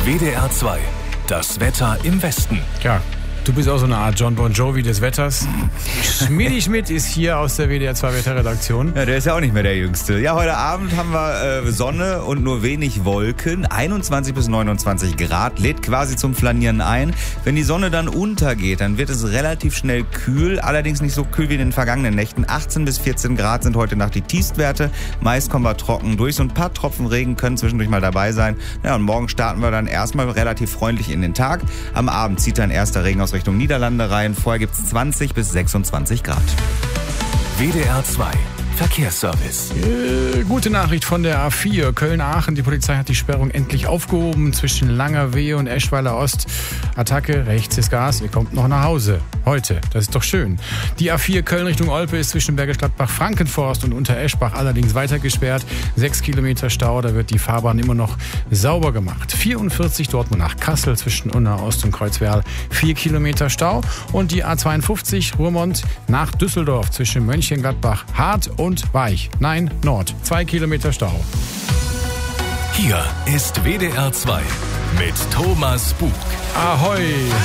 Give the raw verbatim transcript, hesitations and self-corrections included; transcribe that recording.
W D R zwei. Das Wetter im Westen. Ja, du bist auch so eine Art John Bon Jovi des Wetters. Schmidi Schmidt ist hier aus der W D R zwei Wetterredaktion. Ja, der ist ja auch nicht mehr der Jüngste. Ja, heute Abend haben wir äh, Sonne und nur wenig Wolken. einundzwanzig bis neunundzwanzig Grad, lädt quasi zum Flanieren ein. Wenn die Sonne dann untergeht, dann wird es relativ schnell kühl. Allerdings nicht so kühl wie in den vergangenen Nächten. achtzehn bis vierzehn Grad sind heute Nacht die Tiefstwerte. Meist kommen wir trocken durch. So ein paar Tropfen Regen können zwischendurch mal dabei sein. Ja, und morgen starten wir dann erstmal relativ freundlich in den Tag. Am Abend zieht dann erster Regen aus Richtung Niederlande rein. Vorher gibt es zwanzig bis sechsundzwanzig Grad. W D R zwei. Verkehrsservice. Äh, gute Nachricht von der A vier Köln-Aachen. Die Polizei hat die Sperrung endlich aufgehoben zwischen Langerwehe und Eschweiler Ost. Attacke, rechts ist Gas, ihr kommt noch nach Hause. Heute, das ist doch schön. Die A vier Köln Richtung Olpe ist zwischen Bergisch Gladbach, Frankenforst und Untereschbach allerdings weiter gesperrt. Sechs Kilometer Stau, da wird die Fahrbahn immer noch sauber gemacht. vierundvierzig Dortmund nach Kassel zwischen Unna Ost und Kreuzwerl. Vier Kilometer Stau. Und die A zweiundfünfzig Ruhrmond nach Düsseldorf zwischen Mönchengladbach, Hart und Weich. Nein, Nord. Zwei Kilometer Stau. Hier ist W D R zwei mit Thomas Bug. Ahoi!